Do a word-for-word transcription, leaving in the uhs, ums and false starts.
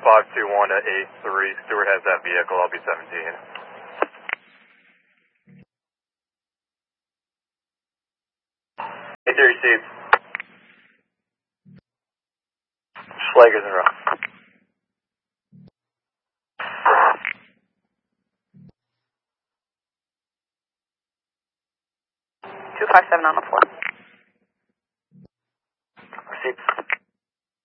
five two one to eight three. Stewart has that vehicle. I'll be seventeen. eight three received. Slager's in row. two five seven on the floor. Received.